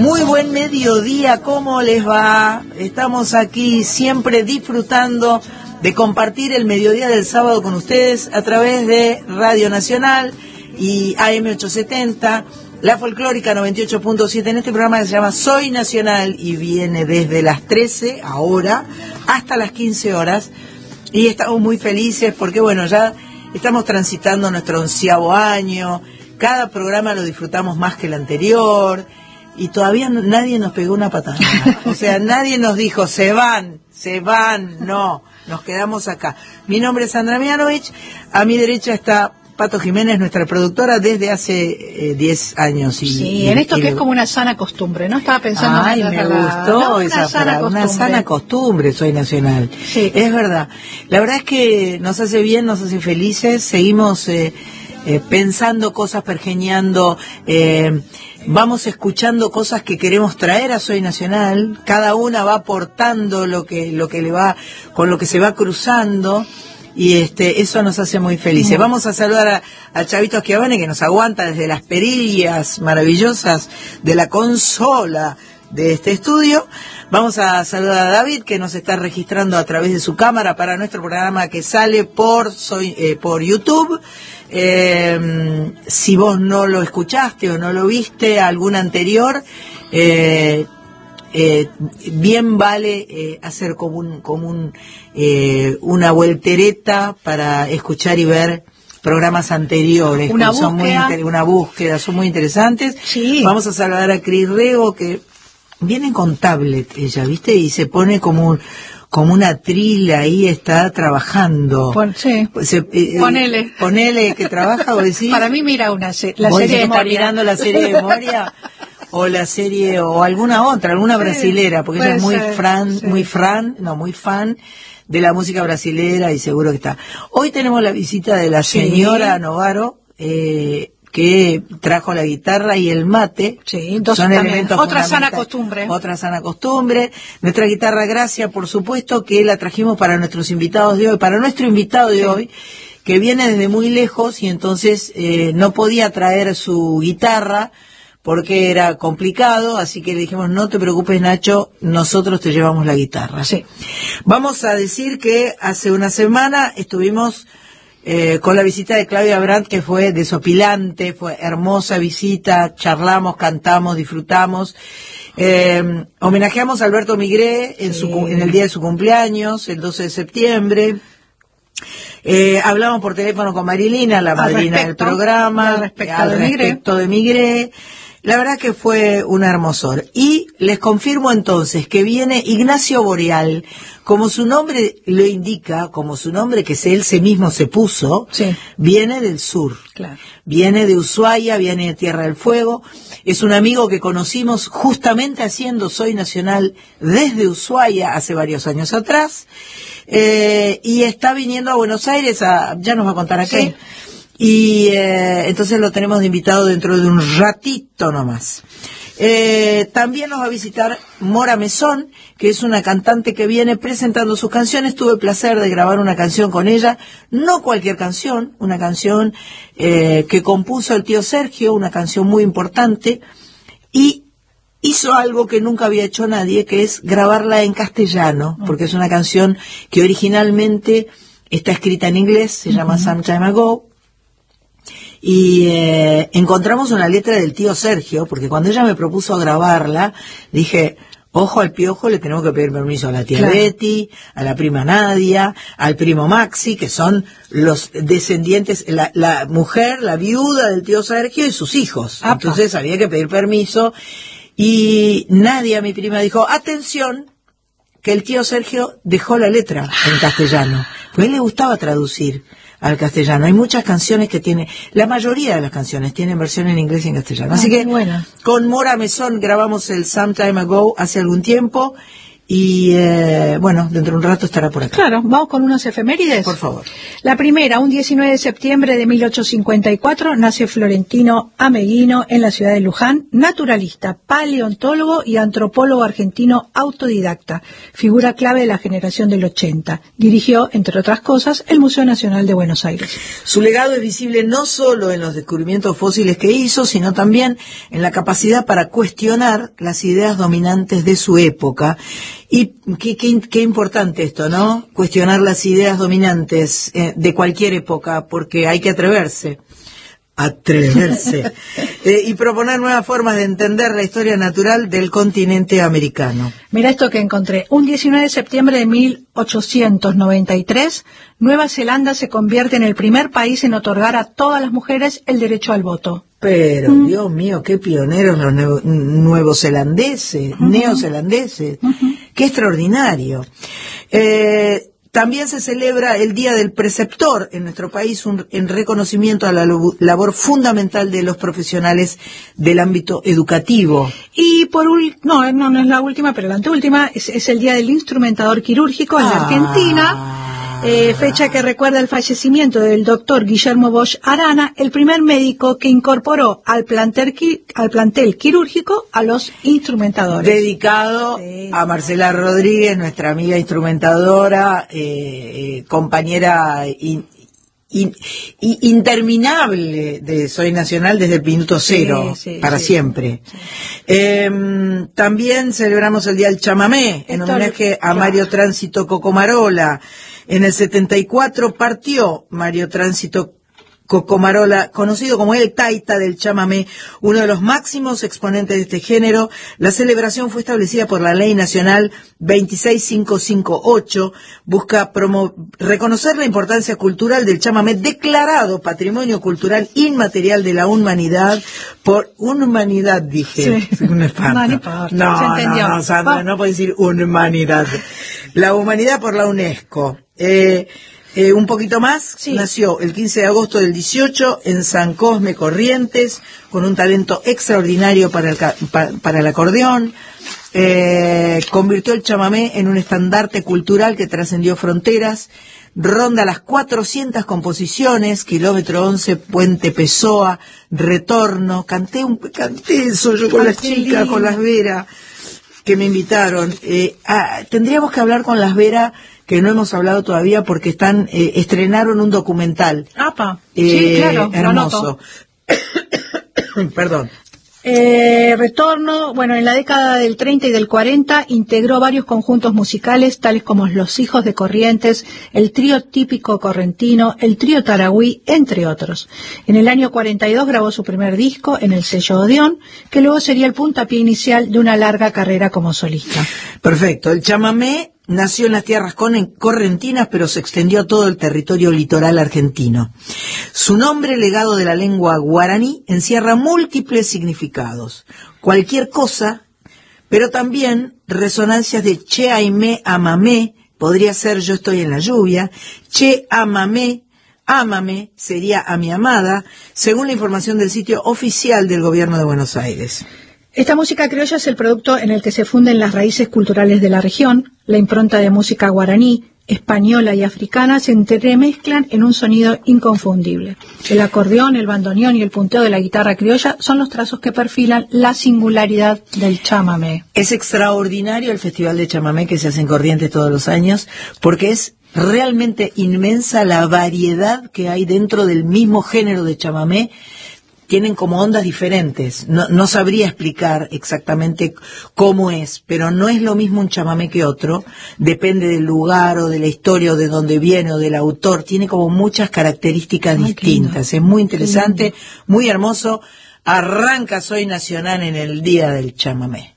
Muy buen mediodía, ¿cómo les va? Estamos aquí siempre disfrutando de compartir el mediodía del sábado con ustedes a través de Radio Nacional y AM870, la folclórica 98.7, en este programa que se llama Soy Nacional y viene desde las 13 ahora hasta las 15 horas y estamos muy felices porque bueno, ya estamos transitando nuestro 11º año, cada programa lo disfrutamos más que el anterior y todavía nadie nos pegó una patada, o sea, nadie nos dijo se van, no, nos quedamos acá. Mi nombre es Sandra Mianovich, a mi derecha está Pato Jiménez, nuestra productora desde hace 10 años. Sí, en esto que es como una sana costumbre, ¿no? Estaba pensando... Ay, me gustó esa frase, una sana costumbre, Soy Nacional. Sí. Es verdad. La verdad es que nos hace bien, nos hace felices, seguimos pensando cosas, pergeñando, vamos escuchando cosas que queremos traer a Soy Nacional, cada una va aportando lo que le va, con lo que se va cruzando. Y eso nos hace muy felices. Vamos a saludar a Chavito Schiavone, que nos aguanta desde las perillas maravillosas de la consola de este estudio. Vamos a saludar a David, que nos está registrando a través de su cámara para nuestro programa que sale por YouTube. Si vos no lo escuchaste o no lo viste, algún anterior, bien vale hacer como una voltereta para escuchar y ver programas anteriores, una búsqueda, son muy interesantes. Sí. Vamos a saludar a Cris Rego, que viene con tablet ella, ¿viste? Y se pone como una trila ahí, está trabajando. Sí. Ponele que trabaja, ¿vos decís? Para mí mira la serie de está Moria. mirando la serie de Moria. O la serie, o alguna brasilera, porque ella es muy fan de la música brasilera y seguro que está. Hoy tenemos la visita de la señora Novaro, que trajo la guitarra y el mate. Sí, entonces son también elementos otra sana costumbre. Nuestra guitarra Gracia, por supuesto, que la trajimos para nuestros invitados de hoy, para nuestro invitado de hoy, que viene desde muy lejos y entonces no podía traer su guitarra porque era complicado, así que le dijimos, no te preocupes, Nacho, nosotros te llevamos la guitarra. Sí. Vamos a decir que hace una semana estuvimos con la visita de Claudia Brandt, que fue desopilante, fue hermosa visita, charlamos, cantamos, disfrutamos, homenajeamos a Alberto Migré en el día de su cumpleaños, el 12 de septiembre. Hablamos por teléfono con Marilina, la madrina del programa, al respecto de Migré. La verdad que fue un hermosor. Y les confirmo entonces que viene Ignacio Boreal, como su nombre lo indica, como su nombre que él mismo se puso, viene del sur. Claro. Viene de Ushuaia, viene de Tierra del Fuego. Es un amigo que conocimos justamente haciendo Soy Nacional desde Ushuaia hace varios años atrás. Y está viniendo a Buenos Aires, ya nos va a contar a qué. Sí. Y entonces lo tenemos de invitado dentro de un ratito nomás. También nos va a visitar Mora Mesón, que es una cantante que viene presentando sus canciones. Tuve el placer de grabar una canción con ella, no cualquier canción, una canción que compuso el tío Sergio, una canción muy importante, y hizo algo que nunca había hecho nadie, que es grabarla en castellano, porque es una canción que originalmente está escrita en inglés, se llama Some Time Ago. Y encontramos una letra del tío Sergio, porque cuando ella me propuso grabarla, dije, ojo al piojo, le tenemos que pedir permiso a la tía Betty, a la prima Nadia, al primo Maxi, que son los descendientes, la mujer, la viuda del tío Sergio y sus hijos. Apa. Entonces había que pedir permiso. Y Nadia, mi prima, dijo, atención, que el tío Sergio dejó la letra en castellano, porque a él le gustaba traducir al castellano. Hay muchas canciones que la mayoría de las canciones tienen versión en inglés y en castellano. Así que bueno. con Mora Mesón grabamos el Some Time Ago hace algún tiempo Y bueno, dentro de un rato estará por acá. Claro, vamos con unas efemérides. Por favor. La primera, un 19 de septiembre de 1854, nace Florentino Ameghino en la ciudad de Luján, naturalista, paleontólogo y antropólogo argentino autodidacta, figura clave de la generación del 80. Dirigió, entre otras cosas, el Museo Nacional de Buenos Aires. Su legado es visible no solo en los descubrimientos fósiles que hizo, sino también en la capacidad para cuestionar las ideas dominantes de su época. Y qué importante esto, ¿no? Cuestionar las ideas dominantes de cualquier época, porque hay que atreverse. Y proponer nuevas formas de entender la historia natural del continente americano. Mira esto que encontré. Un 19 de septiembre de 1893, Nueva Zelanda se convierte en el primer país en otorgar a todas las mujeres el derecho al voto. Pero, Dios mío, qué pioneros los neozelandeses. Qué extraordinario. También se celebra el Día del Preceptor en nuestro país, en reconocimiento a la labor fundamental de los profesionales del ámbito educativo. Y no es la última, pero la anteúltima, es el Día del Instrumentador Quirúrgico en la Argentina. Fecha que recuerda el fallecimiento del doctor Guillermo Bosch Arana, el primer médico que incorporó al plantel quirúrgico a los instrumentadores. Dedicado a Marcela Rodríguez, nuestra amiga instrumentadora, compañera interminable de Soy Nacional desde el minuto cero, siempre. También celebramos el Día del Chamamé, en homenaje a Mario Tránsito Cocomarola. En el 74 partió Mario Tránsito Cocomarola, conocido como el Taita del chamamé, uno de los máximos exponentes de este género. La celebración fue establecida por la Ley Nacional 26558, busca reconocer la importancia cultural del chamamé, declarado Patrimonio Cultural Inmaterial de la Humanidad, dije, sí. Un espanto. No, Sandra, no puedes decir humanidad. La humanidad por la UNESCO. Un poquito más, nació el 15 de agosto del 18 en San Cosme, Corrientes, con un talento extraordinario para el acordeón. Convirtió el chamamé en un estandarte cultural que trascendió fronteras, ronda las 400 composiciones, kilómetro 11, Puente Pessoa, Retorno. Canté eso yo con las chicas, con las Vera, que me invitaron. Tendríamos que hablar con las Vera, que no hemos hablado todavía porque estrenaron un documental. Sí, claro, hermoso. Perdón. Retorno, en la década del 30 y del 40 integró varios conjuntos musicales tales como Los Hijos de Corrientes, el Trío Típico Correntino, el Trío Taragüí, entre otros. En el año 42 grabó su primer disco en el sello Odeón, que luego sería el puntapié inicial de una larga carrera como solista. Perfecto. El chamamé nació en las tierras correntinas, pero se extendió a todo el territorio litoral argentino. Su nombre, legado de la lengua guaraní, encierra múltiples significados. Cualquier cosa, pero también resonancias de che aimé amamé, podría ser yo estoy en la lluvia, che amamé, ámame sería a mi amada, según la información del sitio oficial del Gobierno de Buenos Aires. Esta música criolla es el producto en el que se funden las raíces culturales de la región. La impronta de música guaraní, española y africana se entremezclan en un sonido inconfundible. El acordeón, el bandoneón y el punteo de la guitarra criolla son los trazos que perfilan la singularidad del chamamé. Es extraordinario el Festival de Chamamé que se hace en Corrientes todos los años, porque es realmente inmensa la variedad que hay dentro del mismo género de chamamé. Tienen como ondas diferentes. No sabría explicar exactamente cómo es, pero no es lo mismo un chamamé que otro. Depende del lugar o de la historia o de dónde viene o del autor. Tiene como muchas características distintas. Es muy interesante, muy hermoso. Arranca Soy Nacional en el Día del Chamamé.